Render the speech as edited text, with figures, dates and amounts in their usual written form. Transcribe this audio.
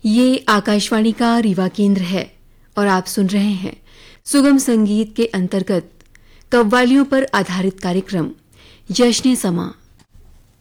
ये आकाशवाणी का रीवा केंद्र है और आप सुन रहे हैं सुगम संगीत के अंतर्गत कव्वालियों पर आधारित कार्यक्रम जश्न समा।